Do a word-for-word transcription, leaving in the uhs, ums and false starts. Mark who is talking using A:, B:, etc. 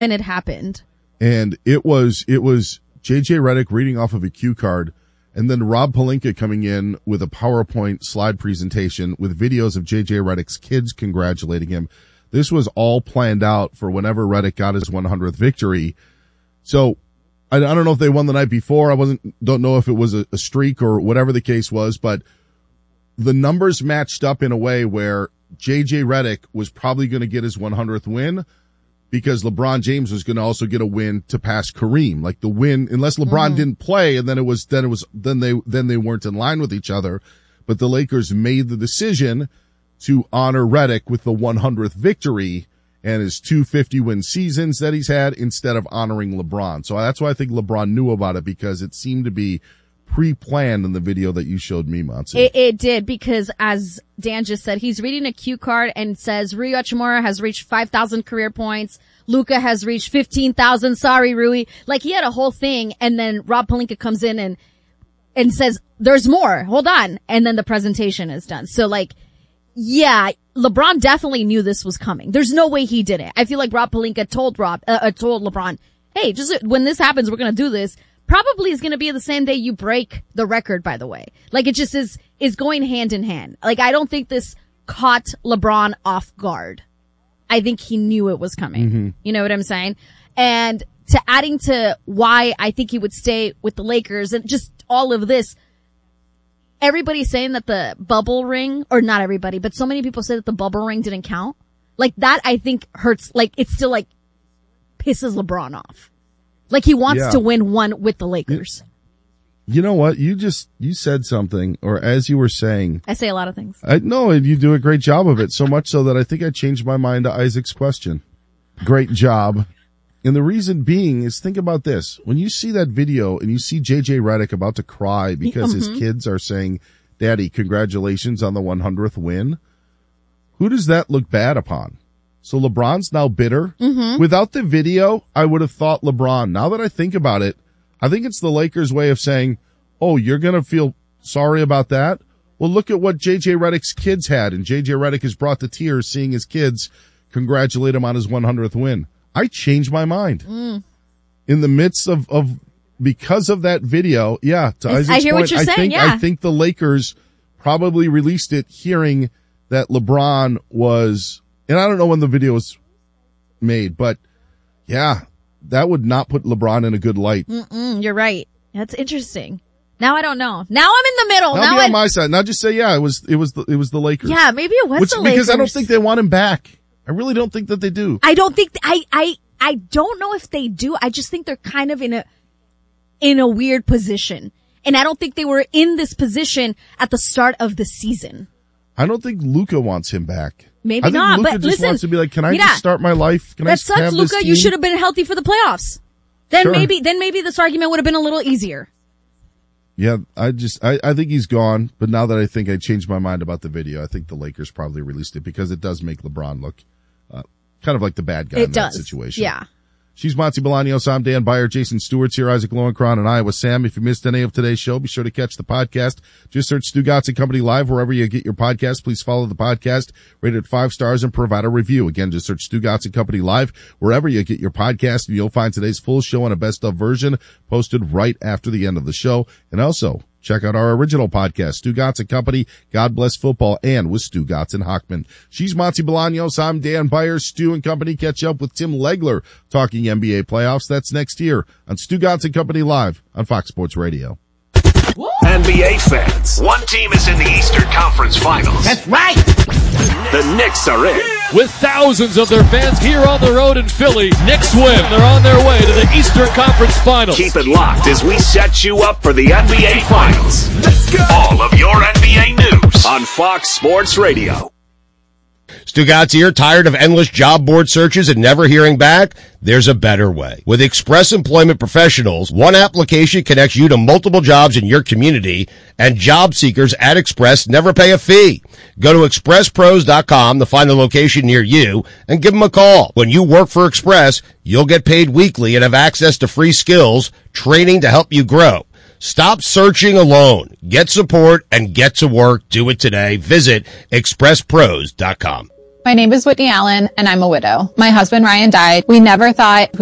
A: And it happened.
B: And it was, it was J J Redick reading off of a cue card, and then Rob Pelinka coming in with a PowerPoint slide presentation with videos of J J Redick's kids congratulating him. This was all planned out for whenever Redick got his one hundredth victory. So I, I don't know if they won the night before. I wasn't, don't know if it was a, a streak or whatever the case was, but the numbers matched up in a way where J J Redick was probably going to get his one hundredth win, because LeBron James was going to also get a win to pass Kareem. Like the win, unless LeBron mm-hmm. didn't play, and then it was, then it was, then they, then they weren't in line with each other. But the Lakers made the decision to honor Redick with the one hundredth victory and his two fifty win seasons that he's had, instead of honoring LeBron. So that's why I think LeBron knew about it, because it seemed to be pre-planned in the video that you showed me, Monty.
A: It, it did, because as Dan just said, he's reading a cue card and says Rui Hachimura has reached five thousand career points. Luka has reached fifteen thousand. Sorry, Rui. Like, he had a whole thing, and then Rob Pelinka comes in and, and says, there's more. Hold on. And then the presentation is done. So, like, yeah, LeBron definitely knew this was coming. There's no way he didn't. I feel like Rob Pelinka told Rob, uh, told LeBron, hey, just when this happens, we're going to do this. Probably is going to be the same day you break the record, by the way. Like, it just is, is going hand in hand. Like, I don't think this caught LeBron off guard. I think he knew it was coming. Mm-hmm. You know what I'm saying? And to adding to why I think he would stay with the Lakers and just all of this, everybody's saying that the bubble ring, or not everybody, but so many people say that the bubble ring didn't count. Like, that I think hurts. Like, it still like pisses LeBron off. Like, he wants yeah. to win one with the Lakers.
B: You know what? You just, you said something, or as you were saying.
A: I say a lot of things.
B: I know, and you do a great job of it, so much so that I think I changed my mind to Isaac's question. Great job. And the reason being is, think about this. When you see that video and you see J J Redick about to cry because mm-hmm. his kids are saying, Daddy, congratulations on the one hundredth win, who does that look bad upon? So LeBron's now bitter. Mm-hmm. Without the video, I would have thought LeBron. Now that I think about it, I think it's the Lakers' way of saying, oh, you're going to feel sorry about that? Well, look at what J J Redick's kids had, and J J Redick is brought to tears seeing his kids congratulate him on his one hundredth win. I changed my mind. Mm. In the midst of, of, because of that video, yeah, to Isaac's
A: I hear
B: point,
A: what you're
B: I
A: saying,
B: think,
A: yeah.
B: I think the Lakers probably released it hearing that LeBron was, and I don't know when the video was made, but yeah, that would not put LeBron in a good light.
A: Mm-mm, you're right. That's interesting. Now I don't know. Now I'm in the middle.
B: Now,
A: now
B: be
A: I...
B: on my side. Now just say, yeah, it was, it was, the, it was the Lakers.
A: Yeah, maybe it was
B: Which,
A: the Lakers.
B: Because I don't think they want him back. I really don't think that they do.
A: I don't think, th- I, I, I don't know if they do. I just think they're kind of in a, in a weird position. And I don't think they were in this position at the start of the season.
B: I don't think Luka wants him back.
A: Maybe
B: I think
A: not,
B: Luka
A: but
B: just
A: listen,
B: wants to be like, can I
A: mira,
B: just start my life? Can
A: that
B: I
A: sucks,
B: have
A: Luka.
B: this
A: You
B: team?
A: should have been healthy for the playoffs. Then
B: Sure.
A: maybe, then maybe this argument would have been a little easier.
B: Yeah, I just, I, I think he's gone. But now that I think I changed my mind about the video, I think the Lakers probably released it because it does make LeBron look uh, kind of like the bad guy
A: it
B: in
A: does.
B: that situation.
A: Yeah.
B: She's Monty Bolaños. I'm Dan Beyer. Jason Stewart's here. Isaac Lowenkron and Iowa Sam. If you missed any of today's show, be sure to catch the podcast. Just search Stu Gatz and Company Live wherever you get your podcast. Please follow the podcast, rate it five stars, and provide a review. Again, just search Stu Gatz and Company Live wherever you get your podcast, and you'll find today's full show on a best of version posted right after the end of the show. And also, check out our original podcast, Stu Gatz and Company, God Bless Football, and with Stu Gatz and Hockman. She's Monty Bolaños. I'm Dan Beyer. Stu and Company catch up with Tim Legler talking N B A playoffs. That's next here on Stu Gatz and Company Live on Fox Sports Radio.
C: N B A fans, one team is in the Eastern Conference Finals.
D: That's right.
C: The Knicks are in.
E: With thousands of their fans here on the road in Philly, Knicks win. They're on their way to the Eastern Conference Finals.
C: Keep it locked as we set you up for the N B A Finals. Let's go. All of your N B A news on Fox Sports Radio.
F: Stu Gatz here, tired of endless job board searches and never hearing back? There's a better way. With Express Employment Professionals, one application connects you to multiple jobs in your community, and job seekers at Express never pay a fee. Go to express pros dot com to find the location near you and give them a call. When you work for Express, you'll get paid weekly and have access to free skills, training to help you grow. Stop searching alone. Get support and get to work. Do it today. Visit express pros dot com.
D: My name is Whitney Allen, and I'm a widow. My husband Ryan died. We never thought